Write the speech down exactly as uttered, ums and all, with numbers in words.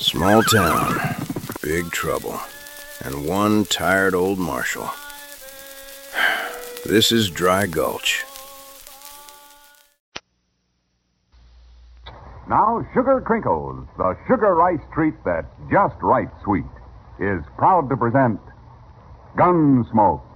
Small town, big trouble, and one tired old marshal. This is Dry Gulch. Now, Sugar Crinkles, the sugar rice treat that's just right sweet, is proud to present Gunsmoke.